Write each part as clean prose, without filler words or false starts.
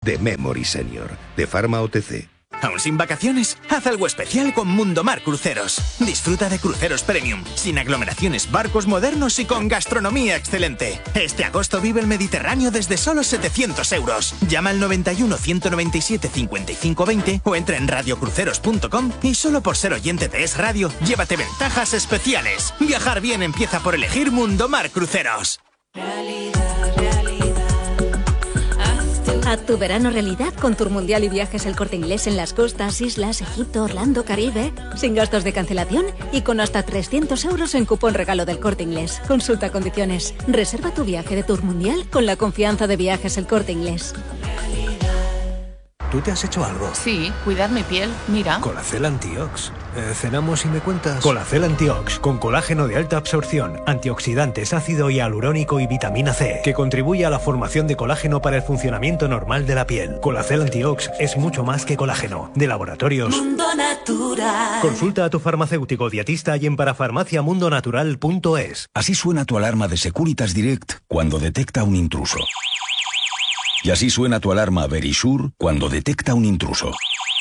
de Memory Senior, de Pharma OTC. ¿Aún sin vacaciones? Haz algo especial con Mundomar Cruceros. Disfruta de cruceros premium, sin aglomeraciones, barcos modernos y con gastronomía excelente. Este agosto vive el Mediterráneo desde solo 700 euros. Llama al 91 197 55 20 o entra en radiocruceros.com y solo por ser oyente de Es Radio, llévate ventajas especiales. Viajar bien empieza por elegir Mundomar Cruceros. Haz tu verano realidad con Tour Mundial y Viajes El Corte Inglés en las costas, islas, Egipto, Orlando, Caribe, sin gastos de cancelación y con hasta 300 euros en cupón regalo del Corte Inglés. Consulta condiciones. Reserva tu viaje de Tour Mundial con la confianza de Viajes El Corte Inglés. ¿Tú te has hecho algo? Sí, cuidar mi piel, mira. Colacel Antiox. ¿Cenamos y me cuentas? Colacel Antiox, con colágeno de alta absorción, antioxidantes, ácido hialurónico y vitamina C, que contribuye a la formación de colágeno para el funcionamiento normal de la piel. Colacel Antiox es mucho más que colágeno. De Laboratorios Mundo Natural. Consulta a tu farmacéutico dietista y en parafarmaciamundonatural.es. Así suena tu alarma de Securitas Direct cuando detecta un intruso. Y así suena tu alarma Verisure cuando detecta un intruso.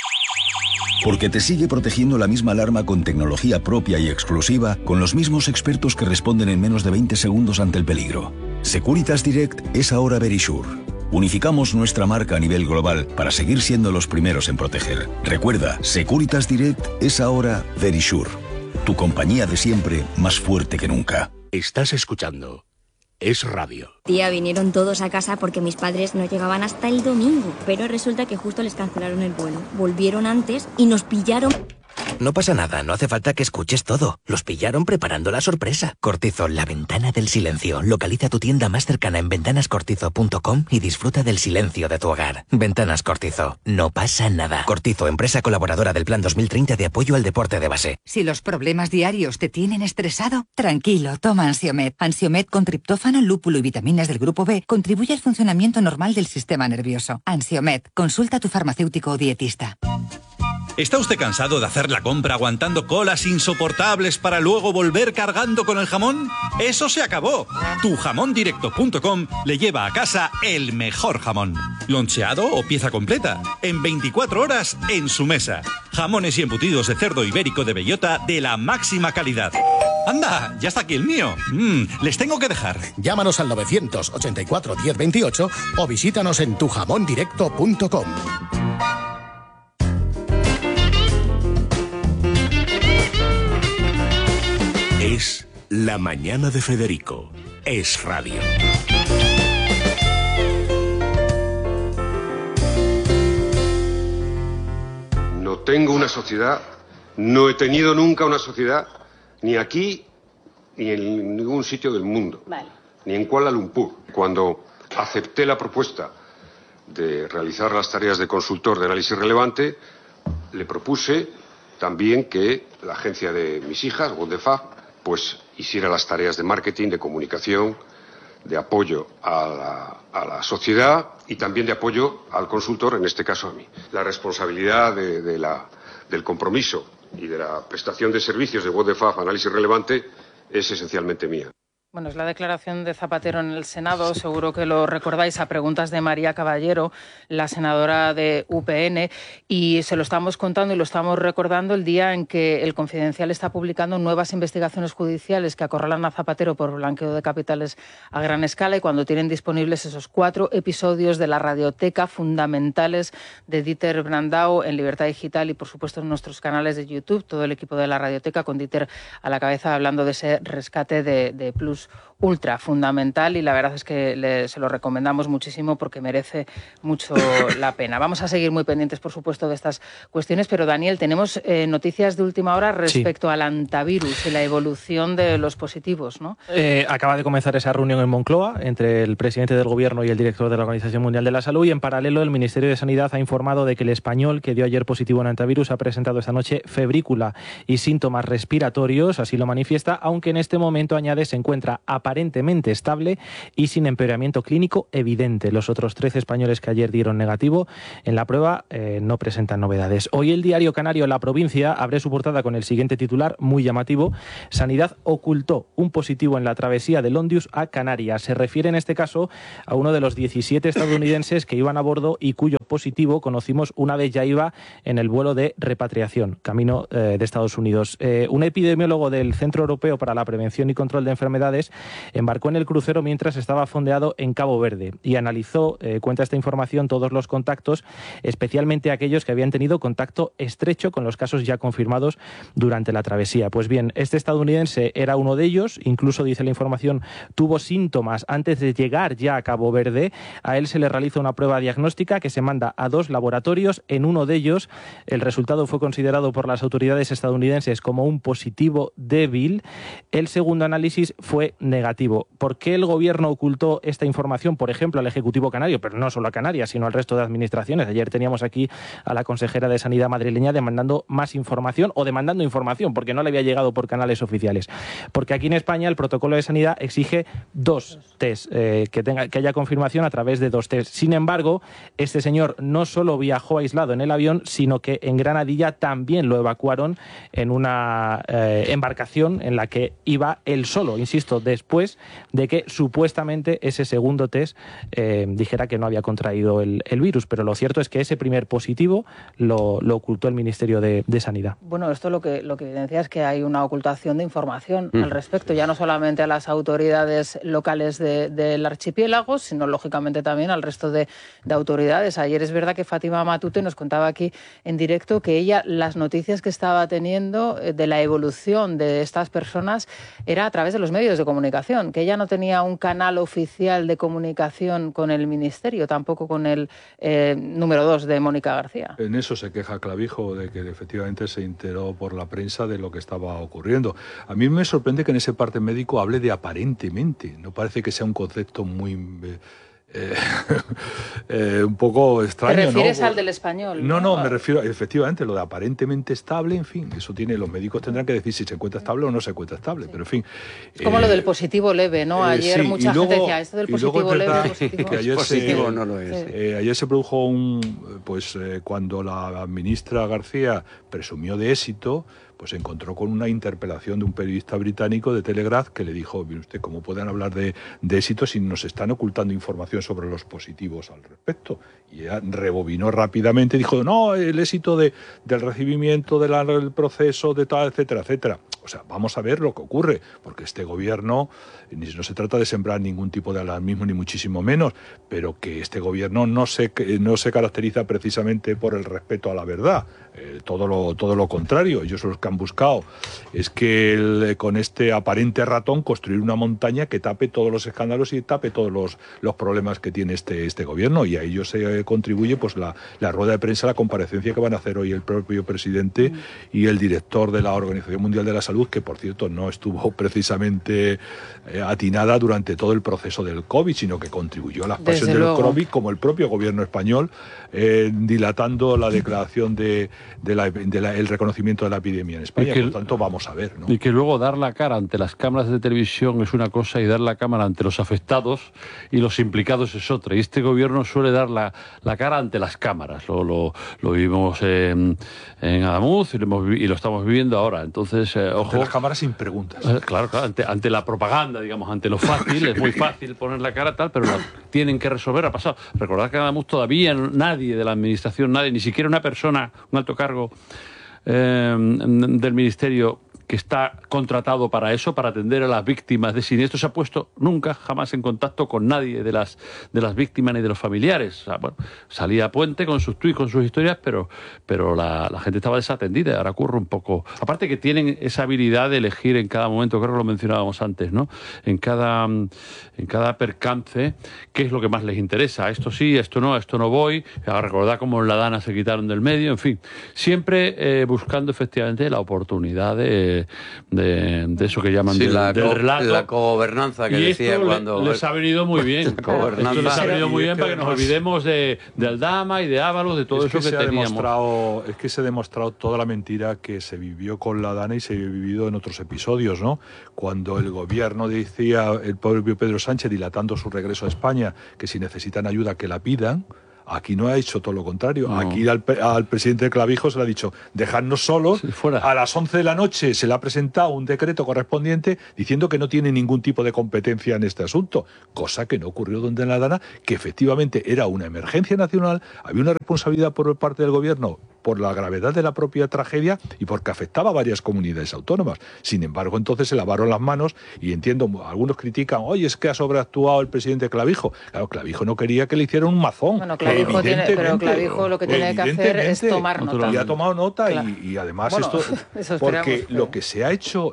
Porque te sigue protegiendo la misma alarma con tecnología propia y exclusiva, con los mismos expertos que responden en menos de 20 segundos ante el peligro. Securitas Direct es ahora Verisure. Unificamos nuestra marca a nivel global para seguir siendo los primeros en proteger. Recuerda, Securitas Direct es ahora Verisure. Tu compañía de siempre, más fuerte que nunca. Estás escuchando Es Radio. Tía, vinieron todos a casa porque mis padres no llegaban hasta el domingo, pero resulta que justo les cancelaron el vuelo. Volvieron antes y nos pillaron. No pasa nada, no hace falta que escuches todo. Los pillaron preparando la sorpresa. Cortizo, la ventana del silencio. Localiza tu tienda más cercana en ventanascortizo.com y disfruta del silencio de tu hogar. Ventanas Cortizo, no pasa nada. Cortizo, empresa colaboradora del Plan 2030 de apoyo al deporte de base. Si los problemas diarios te tienen estresado, tranquilo, toma Ansiomed. Ansiomed con triptófano, lúpulo y vitaminas del grupo B contribuye al funcionamiento normal del sistema nervioso. Ansiomed, consulta a tu farmacéutico o dietista. ¿Está usted cansado de hacer la compra aguantando colas insoportables para luego volver cargando con el jamón? ¡Eso se acabó! Tujamondirecto.com le lleva a casa el mejor jamón. Loncheado o pieza completa. En 24 horas en su mesa. Jamones y embutidos de cerdo ibérico de bellota de la máxima calidad. ¡Anda! Ya está aquí el mío. Les tengo que dejar. Llámanos al 984 1028 o visítanos en tujamondirecto.com. Es La Mañana de Federico. Es Radio. No tengo una sociedad, no he tenido nunca una sociedad, ni aquí ni en ningún sitio del mundo, ni en Kuala Lumpur. Cuando acepté la propuesta de realizar las tareas de consultor de análisis relevante, le propuse también que la agencia de mis hijas, Wondefab, pues hiciera las tareas de marketing, de comunicación, de apoyo a la sociedad y también de apoyo al consultor, en este caso a mí. La responsabilidad del compromiso y de la prestación de servicios de Wondefab Análisis Relevante es esencialmente mía. Bueno, es la declaración de Zapatero en el Senado, seguro que lo recordáis, a preguntas de María Caballero, la senadora de UPN, y se lo estamos contando y lo estamos recordando el día en que El Confidencial está publicando nuevas investigaciones judiciales que acorralan a Zapatero por blanqueo de capitales a gran escala, y cuando tienen disponibles esos 4 episodios de la radioteca fundamentales de Dieter Brandau en Libertad Digital y, por supuesto, en nuestros canales de YouTube, todo el equipo de la radioteca con Dieter a la cabeza hablando de ese rescate de Plus Ultra, fundamental, y la verdad es que se lo recomendamos muchísimo porque merece mucho la pena. Vamos a seguir muy pendientes, por supuesto, de estas cuestiones, pero Daniel, tenemos noticias de última hora respecto al antivirus y la evolución de los positivos, ¿no? Acaba de comenzar esa reunión en Moncloa entre el presidente del Gobierno y el director de la Organización Mundial de la Salud, y en paralelo el Ministerio de Sanidad ha informado de que el español que dio ayer positivo en antivirus ha presentado esta noche febrícula y síntomas respiratorios, así lo manifiesta, aunque en este momento, añade, se encuentra aparentemente estable y sin empeoramiento clínico evidente. Los otros 13 españoles que ayer dieron negativo en la prueba no presentan novedades. Hoy el diario canario La Provincia abre su portada con el siguiente titular muy llamativo: Sanidad ocultó un positivo en la travesía de Londius a Canarias. Se refiere en este caso a uno de los 17 estadounidenses que iban a bordo y cuyo positivo conocimos una vez ya iba en el vuelo de repatriación, camino de Estados Unidos. Un epidemiólogo del Centro Europeo para la Prevención y Control de Enfermedades embarcó en el crucero mientras estaba fondeado en Cabo Verde y analizó, cuenta esta información, todos los contactos, especialmente aquellos que habían tenido contacto estrecho con los casos ya confirmados durante la travesía. Pues bien, este estadounidense era uno de ellos, incluso dice la información, tuvo síntomas antes de llegar ya a Cabo Verde. A él se le realiza una prueba diagnóstica que se manda a 2 laboratorios. En uno de ellos el resultado fue considerado por las autoridades estadounidenses como un positivo débil. El segundo análisis fue negativo. ¿Por qué el gobierno ocultó esta información, por ejemplo, al Ejecutivo canario, pero no solo a Canarias, sino al resto de administraciones? Ayer teníamos aquí a la consejera de Sanidad madrileña demandando más información, o demandando información, porque no le había llegado por canales oficiales. Porque aquí en España el protocolo de sanidad exige 2 test, que haya confirmación a través de 2 test. Sin embargo, este señor no solo viajó aislado en el avión, sino que en Granadilla también lo evacuaron en una embarcación en la que iba él solo, insisto, después de que supuestamente ese segundo test dijera que no había contraído el virus. Pero lo cierto es que ese primer positivo lo ocultó el Ministerio de Sanidad. Bueno, esto lo que evidencia es que hay una ocultación de información al respecto, ya no solamente a las autoridades locales del archipiélago, sino lógicamente también al resto de autoridades. Ayer es verdad que Fátima Matute nos contaba aquí en directo que ella, las noticias que estaba teniendo de la evolución de estas personas era a través de los medios de comunicación, que ella no tenía un canal oficial de comunicación con el Ministerio, tampoco con el número 2 de Mónica García. En eso se queja Clavijo, de que efectivamente se enteró por la prensa de lo que estaba ocurriendo. A mí me sorprende que en ese parte médico hable de aparentemente. No parece que sea un concepto muy... un poco extraño, ¿no? ¿Te refieres al del español? No, me refiero efectivamente lo de aparentemente estable, en fin, eso tiene, los médicos tendrán que decir si se encuentra estable o no se encuentra estable, sí. Pero en fin. Es como lo del positivo leve, ¿no? Ayer sí, mucha gente decía, esto del positivo leve, positivo. Ayer positivo no lo es. Ayer se produjo cuando la ministra García presumió de éxito, pues se encontró con una interpelación de un periodista británico de Telegraph que le dijo, mire usted, ¿cómo pueden hablar de éxito si nos están ocultando información sobre los positivos al respecto? Y ella rebobinó rápidamente y dijo, no, el éxito del recibimiento del proceso, de tal, etcétera, etcétera. O sea, vamos a ver lo que ocurre, porque este gobierno, no se trata de sembrar ningún tipo de alarmismo, ni muchísimo menos, pero que este gobierno no se caracteriza precisamente por el respeto a la verdad. Todo lo contrario. Ellos los que han buscado es que con este aparente ratón construir una montaña que tape todos los escándalos y tape todos los problemas que tiene este gobierno, y a ello se contribuye pues la rueda de prensa, la comparecencia que van a hacer hoy el propio presidente y el director de la Organización Mundial de la Salud, que por cierto no estuvo precisamente atinada durante todo el proceso del COVID, sino que contribuyó a la expansión del COVID, como el propio gobierno español, dilatando la declaración el reconocimiento de la epidemia en España. Por lo tanto, vamos a ver, ¿no? Y que luego dar la cara ante las cámaras de televisión es una cosa y dar la cara ante los afectados y los implicados es otra. Y este gobierno suele dar la cara ante las cámaras. Lo vimos en Adamuz y lo estamos viviendo ahora. Entonces, ojo. Ante las cámaras sin preguntas. Claro, ante la propaganda, digamos, ante lo fácil. Es muy fácil poner la cara tal, pero la tienen que resolver. Ha pasado. Recordad que en Adamuz todavía nadie de la administración, ni siquiera una persona, un alto cargo del Ministerio que está contratado para eso, para atender a las víctimas de siniestros, se ha puesto nunca, jamás en contacto con nadie de las víctimas ni de los familiares. O sea, bueno, salía a Puente con sus tweets, con sus historias, pero la gente estaba desatendida. Ahora ocurre un poco. Aparte que tienen esa habilidad de elegir en cada momento, creo que lo mencionábamos antes, ¿no? En cada percance, qué es lo que más les interesa. Esto sí, esto no voy. Ahora recordad cómo en la Dana se quitaron del medio, en fin. Siempre buscando efectivamente la oportunidad de eso que llaman del relato. La cogobernanza que y decía esto cuando... les ha venido muy bien. Esto les ha venido muy bien para que nos olvidemos de Aldama y de Ábalos, de todo eso que teníamos. Es que se ha demostrado toda la mentira que se vivió con la Dana y se ha vivido en otros episodios, ¿no? Cuando el gobierno decía, el propio Pedro Sánchez, dilatando su regreso a España, que si necesitan ayuda que la pidan, Aquí no ha hecho todo lo contrario. No. Aquí al presidente de Clavijo se le ha dicho, dejadnos solos. Sí, a las 11 de la noche se le ha presentado un decreto correspondiente diciendo que no tiene ningún tipo de competencia en este asunto, cosa que no ocurrió donde en la Dana, que efectivamente era una emergencia nacional, había una responsabilidad por parte del gobierno por la gravedad de la propia tragedia y porque afectaba a varias comunidades autónomas. Sin embargo, entonces se lavaron las manos y entiendo, algunos critican, oye, es que ha sobreactuado el presidente Clavijo. Claro, Clavijo no quería que le hicieran un mazón. Bueno, Clavijo pero Clavijo lo que tiene que hacer es tomar nota. Y ha tomado nota, claro. y además bueno, esto, porque lo que se ha hecho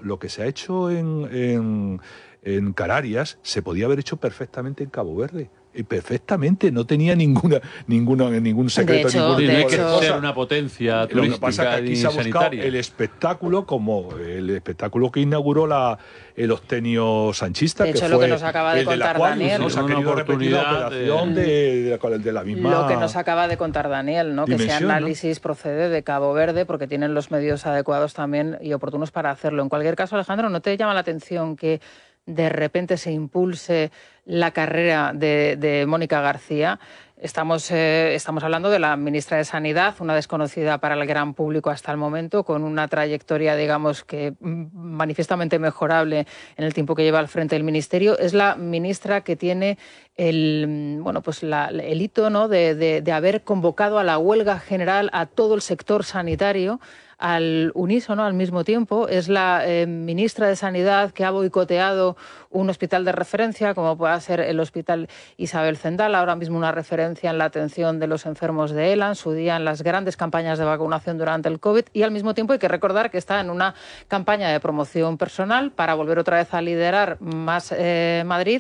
en Canarias se podía haber hecho perfectamente en Cabo Verde. Perfectamente, no tenía ningún secreto. No hay que ser una potencia turística. Lo que pasa es que aquí se ha buscado el espectáculo como el espectáculo que inauguró el Ostenio sanchista. De hecho, que lo fue que nos acaba de contar Daniel. Nos ha querido repetir la operación de la misma. Lo que nos acaba de contar Daniel, ¿no? Que ese análisis procede de Cabo Verde porque tienen los medios adecuados también y oportunos para hacerlo. En cualquier caso, Alejandro, ¿no te llama la atención que de repente se impulse la carrera de Mónica García? Estamos hablando de la ministra de Sanidad, una desconocida para el gran público hasta el momento, con una trayectoria, digamos, que manifiestamente mejorable en el tiempo que lleva al frente del ministerio. Es la ministra que tiene el hito, ¿no?, de haber convocado a la huelga general a todo el sector sanitario al unísono, al mismo tiempo. Es la ministra de Sanidad que ha boicoteado un hospital de referencia, como pueda ser el Hospital Isabel Zendal, ahora mismo una referencia en la atención de los enfermos de ELA, en su día en las grandes campañas de vacunación durante el COVID, y al mismo tiempo hay que recordar que está en una campaña de promoción personal para volver otra vez a liderar más Madrid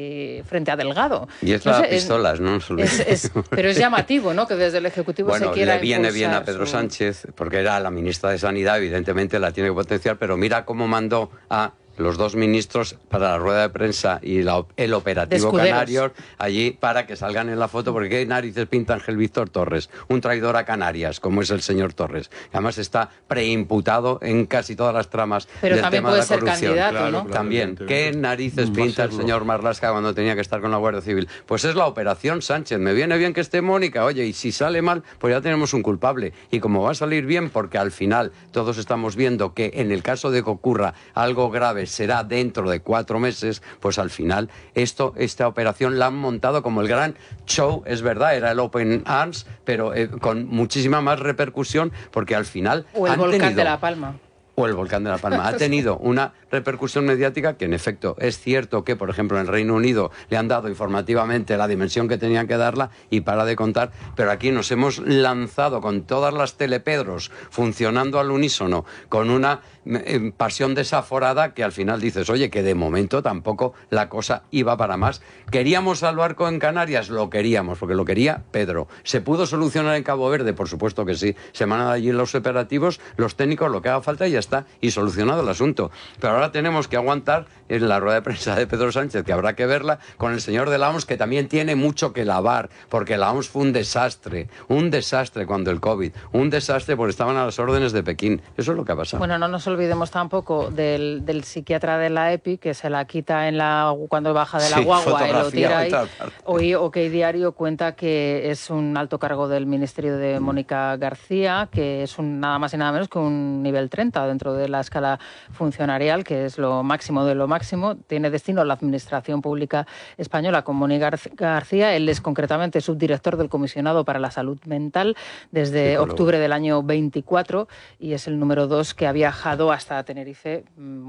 y frente a Delgado. Y es la pistolas, ¿no? Pero es llamativo, ¿no?, que desde el Ejecutivo se quiera le viene bien a Pedro Sánchez, porque era la ministra de Sanidad, evidentemente la tiene que potenciar, pero mira cómo mandó a los dos ministros para la rueda de prensa y el operativo Canarios allí para que salgan en la foto, porque qué narices pinta Ángel Víctor Torres, un traidor a Canarias, como es el señor Torres. Además está preimputado en casi todas las tramas del tema de la corrupción. Pero también puede ser candidato, ¿no? También. ¿Qué narices pinta el señor Marlaska cuando tenía que estar con la Guardia Civil? Pues es la operación Sánchez. Me viene bien que esté Mónica, oye, y si sale mal, pues ya tenemos un culpable. Y como va a salir bien, porque al final todos estamos viendo que en el caso de que ocurra algo grave será dentro de 4 meses, pues al final esta operación la han montado como el gran show, es verdad, era el Open Arms, pero con muchísima más repercusión, porque al final o el volcán de La Palma. O el volcán de La Palma. Ha tenido una repercusión mediática que, en efecto, es cierto que, por ejemplo, en el Reino Unido le han dado informativamente la dimensión que tenían que darla y para de contar, pero aquí nos hemos lanzado con todas las telepedros funcionando al unísono, con una pasión desaforada que al final dices, oye, que de momento tampoco la cosa iba para más. ¿Queríamos al barco en Canarias? Lo queríamos, porque lo quería Pedro. ¿Se pudo solucionar en Cabo Verde? Por supuesto que sí. Se mandan allí los operativos, los técnicos, lo que haga falta y ya está, y solucionado el asunto. Pero ahora tenemos que aguantar en la rueda de prensa de Pedro Sánchez, que habrá que verla, con el señor de la OMS, que también tiene mucho que lavar, porque la OMS fue un desastre cuando el COVID, un desastre porque estaban a las órdenes de Pekín. Eso es lo que ha pasado. Bueno, no nos olvidemos tampoco del psiquiatra de la EPI, que se la quita cuando baja de la guagua y lo tira ahí. Hoy OK Diario cuenta que es un alto cargo del ministerio de Mónica García, que es nada más y nada menos que un nivel 30 dentro de la escala funcionarial, que es lo máximo de lo máximo. Tiene destino la Administración Pública Española con Mónica García. Él es concretamente subdirector del Comisionado para la Salud Mental desde octubre del año 24 y es el número 2 que ha viajado hasta Tenerife,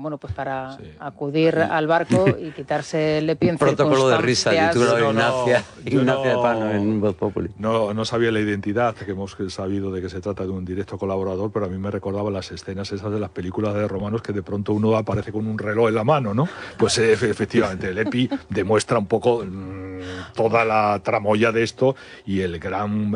para acudir al barco y quitarse el EPI en protocolo de risa, titulado Ignacia de Pano en Voz Populi. No sabía la identidad, que hemos sabido de que se trata de un directo colaborador, pero a mí me recordaba las escenas esas de las películas de romanos que de pronto uno aparece con un reloj en la mano, ¿no? Pues efectivamente, el EPI demuestra un poco toda la tramoya de esto y el gran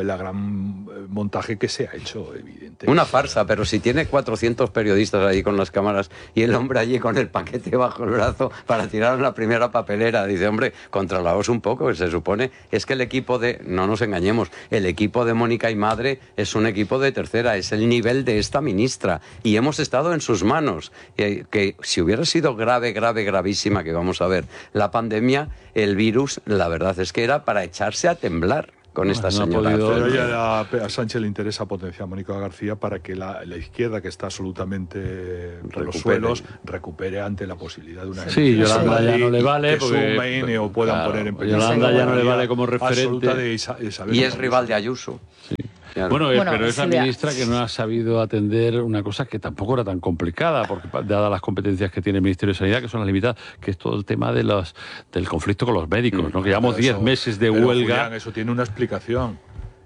montaje que se ha hecho, evidente. Una farsa, pero si tiene 400 periodistas ahí con las cámaras y el hombre allí con el paquete bajo el brazo para tirar la primera papelera, dice, hombre, controlaos un poco, que se supone, es que el equipo no nos engañemos, el equipo de Mónica y Madre es un equipo de tercera, es el nivel de esta ministra y hemos estado en sus manos, que si hubiera sido gravísima, que vamos a ver, la pandemia, el virus, la verdad es que era para echarse a temblar. con esta señora. Pero ya a Sánchez le interesa potenciar a Mónica García para que la izquierda, que está absolutamente por los suelos, recupere ante la posibilidad de una... Sí, Yolanda ya no le vale que porque... sumen o puedan poner en peligro. Yolanda ya no le vale como referente. Y es rival de Ayuso. Sí. Claro. Bueno, pero es la ministra que no ha sabido atender una cosa que tampoco era tan complicada, porque dadas las competencias que tiene el Ministerio de Sanidad, que son las limitadas, que es todo el tema del conflicto con los médicos, ¿no? Que llevamos 10 meses de huelga. Julián, eso tiene una explicación.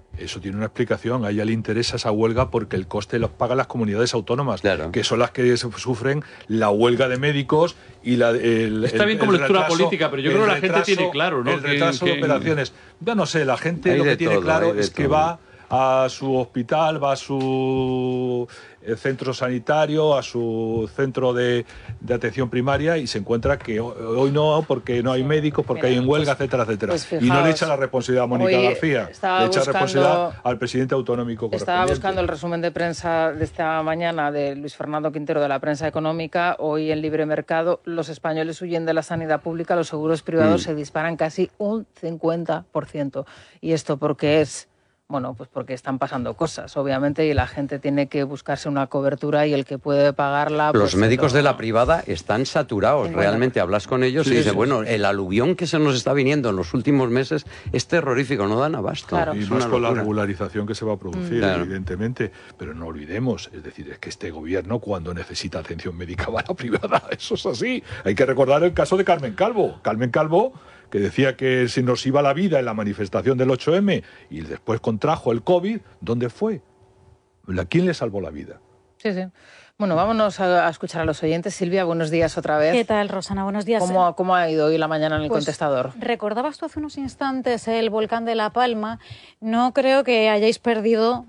A ella le interesa esa huelga porque el coste los pagan las comunidades autónomas, que son las que sufren la huelga de médicos y Está bien como lectura política, pero yo creo que la gente tiene claro, ¿no? El retraso de operaciones. Yo no sé, la gente lo que tiene claro es que va a su hospital, va a su centro sanitario, a su centro de atención primaria y se encuentra que hoy no, porque no hay médicos, porque hay en huelga, etcétera, etcétera. Pues fijaos, y no le echa la responsabilidad a Mónica García, le echa responsabilidad al presidente autonómico correspondiente. Estaba buscando el resumen de prensa de esta mañana de Luis Fernando Quintero de la prensa económica. Hoy en Libre Mercado, los españoles huyen de la sanidad pública, los seguros privados se disparan casi un 50%. Y esto porque es... Bueno, pues porque están pasando cosas, obviamente, y la gente tiene que buscarse una cobertura y el que puede pagarla... Los médicos de la privada están saturados, realmente hablas con ellos y dices, bueno, el aluvión que se nos está viniendo en los últimos meses es terrorífico, no dan abasto. Claro. Y más con la regularización que se va a producir, evidentemente, pero no olvidemos, es decir, es que este gobierno cuando necesita atención médica va a la privada, eso es así. Hay que recordar el caso de Carmen Calvo. Carmen Calvo, que decía que se nos iba la vida en la manifestación del 8M y después contrajo el COVID, ¿dónde fue? ¿A quién le salvó la vida? Sí, sí. Bueno, vámonos a escuchar a los oyentes. Silvia, buenos días otra vez. ¿Qué tal, Rosana? Buenos días. ¿Cómo ha ido hoy la mañana en el contestador? Recordabas tú hace unos instantes el volcán de La Palma. No creo que hayáis perdido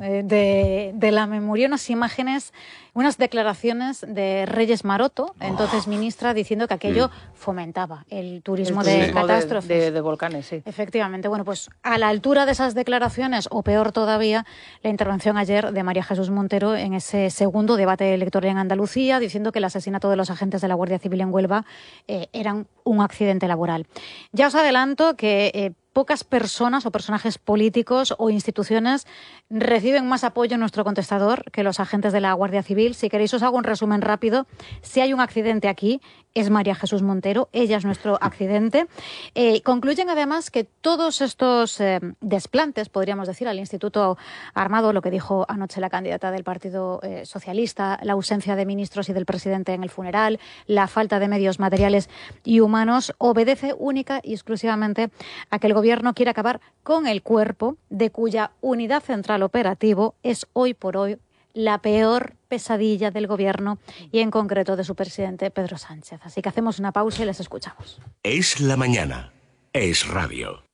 de la memoria unas imágenes, unas declaraciones de Reyes Maroto, entonces ministra, diciendo que aquello fomentaba el turismo de catástrofes. De volcanes, sí. Efectivamente. Bueno, pues a la altura de esas declaraciones, o peor todavía, la intervención ayer de María Jesús Montero en ese segundo debate electoral en Andalucía, diciendo que el asesinato de los agentes de la Guardia Civil en Huelva eran un accidente laboral. Ya os adelanto que pocas personas o personajes políticos o instituciones reciben más apoyo en nuestro contestador que los agentes de la Guardia Civil. Si queréis os hago un resumen rápido. Si hay un accidente aquí, es María Jesús Montero, ella es nuestro accidente. Concluyen además que todos estos desplantes, podríamos decir, al Instituto Armado, lo que dijo anoche la candidata del Partido Socialista, la ausencia de ministros y del presidente en el funeral, la falta de medios materiales y humanos, obedece única y exclusivamente a que el Gobierno quiere acabar con el cuerpo de cuya unidad central operativo es hoy por hoy la peor pesadilla del Gobierno y en concreto de su presidente Pedro Sánchez. Así que hacemos una pausa y les escuchamos. Es la mañana. Es radio.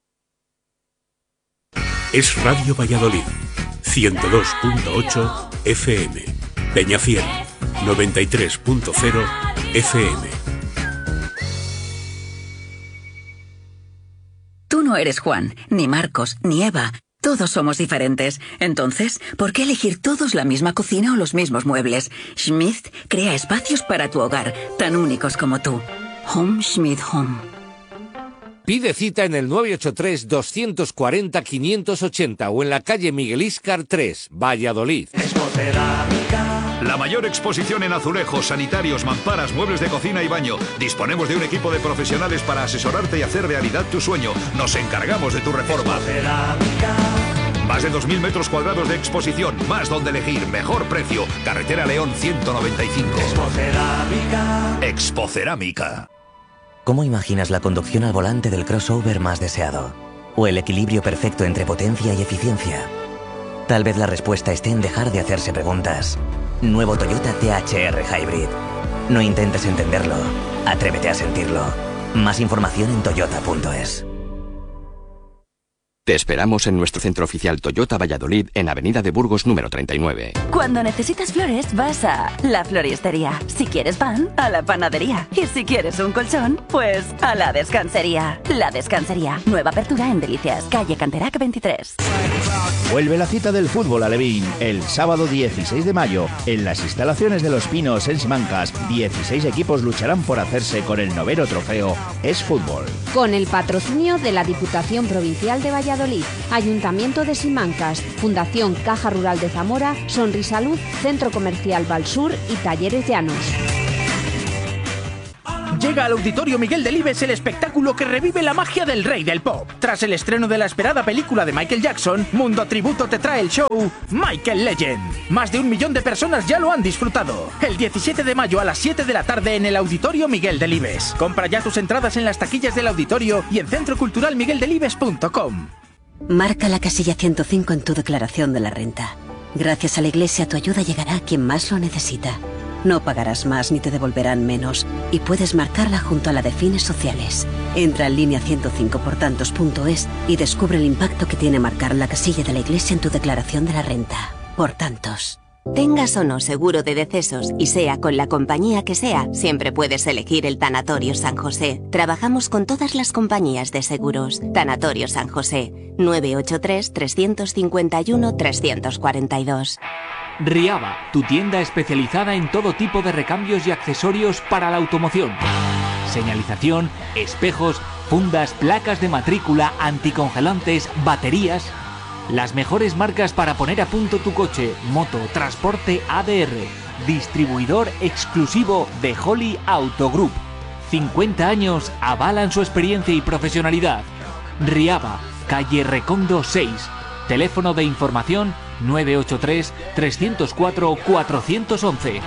Es Radio Valladolid. 102.8 FM. Peñafiel. 93.0 FM. Tú no eres Juan, ni Marcos, ni Eva. Todos somos diferentes. Entonces, ¿por qué elegir todos la misma cocina o los mismos muebles? Schmidt crea espacios para tu hogar, tan únicos como tú. Home Schmidt Home. Pide cita en el 983-240-580 o en la calle Miguel Íscar 3, Valladolid. La mayor exposición en azulejos, sanitarios, mamparas, muebles de cocina y baño. Disponemos de un equipo de profesionales para asesorarte y hacer realidad tu sueño. Nos encargamos de tu reforma. Más de 2.000 metros cuadrados de exposición, más donde elegir, mejor precio. Carretera León 195. Expocerámica. ¿Cómo imaginas la conducción al volante del crossover más deseado? ¿O el equilibrio perfecto entre potencia y eficiencia? Tal vez la respuesta esté en dejar de hacerse preguntas. Nuevo Toyota THR Hybrid. No intentes entenderlo, atrévete a sentirlo. Más información en toyota.es. Te esperamos en nuestro centro oficial Toyota Valladolid en Avenida de Burgos número 39. Cuando necesitas flores, vas a La Floristería. Si quieres pan, a la panadería. Y si quieres un colchón, pues a La Descansería. La Descansería. Nueva apertura en Delicias, calle Canterac 23. Vuelve la cita del fútbol alevín el sábado 16 de mayo en las instalaciones de Los Pinos en Simancas. 16 equipos lucharán por hacerse con el 9º trofeo Es Fútbol. Con el patrocinio de la Diputación Provincial de Valladolid. Valladolid, Ayuntamiento de Simancas, Fundación Caja Rural de Zamora, Sonrisalud, Centro Comercial Valsur y Talleres Llanos. Llega al Auditorio Miguel Delibes el espectáculo que revive la magia del rey del pop. Tras el estreno de la esperada película de Michael Jackson, Mundo Tributo te trae el show Michael Legend. Más de 1 millón de personas ya lo han disfrutado. El 17 de mayo a las 7 de la tarde en el Auditorio Miguel Delibes. Compra ya tus entradas en las taquillas del auditorio y en centroculturalmigueldelibes.com. Marca la casilla 105 en tu declaración de la renta. Gracias a la Iglesia tu ayuda llegará a quien más lo necesita. No pagarás más ni te devolverán menos y puedes marcarla junto a la de fines sociales. Entra en línea 105portantos.es y descubre el impacto que tiene marcar la casilla de la Iglesia en tu declaración de la renta. Por tantos. Tengas o no seguro de decesos y sea con la compañía que sea, siempre puedes elegir el Tanatorio San José. Trabajamos con todas las compañías de seguros. Tanatorio San José, 983-351-342. Riaba, tu tienda especializada en todo tipo de recambios y accesorios para la automoción. Señalización, espejos, fundas, placas de matrícula, anticongelantes, baterías. Las mejores marcas para poner a punto tu coche, moto, transporte ADR. Distribuidor exclusivo de Holly Auto Group. 50 años avalan su experiencia y profesionalidad. Riaba, calle Recondo 6. Teléfono de información 983-304-411.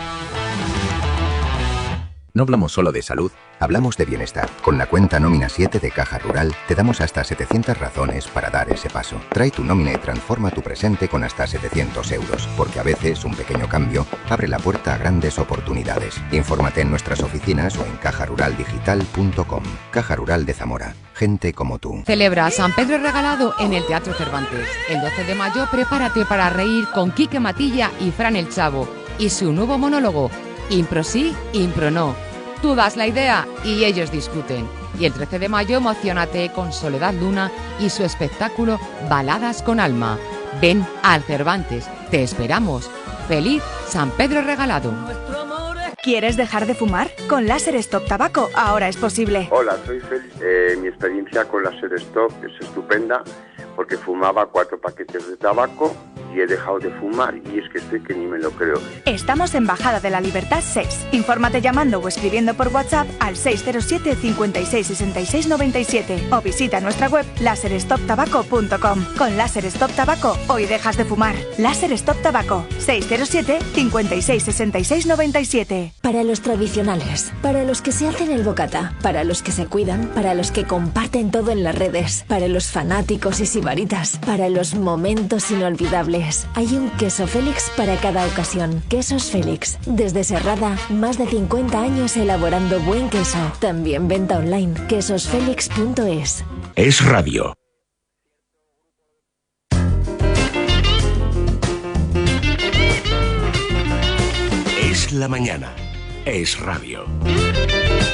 No hablamos solo de salud, hablamos de bienestar. Con la cuenta Nómina 7 de Caja Rural te damos hasta 700 razones para dar ese paso. Trae tu nómina y transforma tu presente con hasta 700 euros, porque a veces un pequeño cambio abre la puerta a grandes oportunidades. Infórmate en nuestras oficinas o en cajaruraldigital.com. Caja Rural de Zamora. Gente como tú. Celebra San Pedro Regalado en el Teatro Cervantes. El 12 de mayo prepárate para reír con Quique Matilla y Fran el Chavo y su nuevo monólogo, Impro sí, impro no. Tú das la idea y ellos discuten. Y el 13 de mayo emocionate con Soledad Luna y su espectáculo Baladas con Alma. Ven al Cervantes, te esperamos. ¡Feliz San Pedro Regalado! ¿Quieres dejar de fumar? Con Láser Stop Tabaco ahora es posible. Hola, soy Félix. Mi experiencia con Láser Stop es estupenda porque fumaba 4 paquetes de tabaco y he dejado de fumar y es que estoy que ni me lo creo. Estamos en Bajada de la Libertad 6. Infórmate llamando o escribiendo por WhatsApp al 607 56 66 97 o visita nuestra web laserstoptabaco.com. Con Láser Stop Tabaco hoy dejas de fumar. Láser Stop Tabaco 607 56 66 97. Para los tradicionales, para los que se hacen el bocata, para los que se cuidan, para los que comparten todo en las redes, para los fanáticos y sibaritas, para los momentos inolvidables. Hay un queso Félix para cada ocasión. Quesos Félix. Desde Serrada, más de 50 años elaborando buen queso. También venta online. quesosfelix.es. Es radio. Es la mañana. Es radio.